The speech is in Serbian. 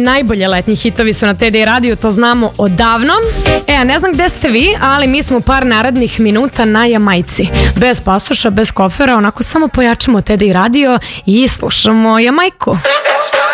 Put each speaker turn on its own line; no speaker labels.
najbolje letnji hitovi su na TDI radiju, to znamo odavno. A ne znam gde ste vi, ali mi smo par narednih minuta na Jamajci. Bez pasoša, bez kofera, onako samo pojačamo TDI radio i slušamo Jamajku.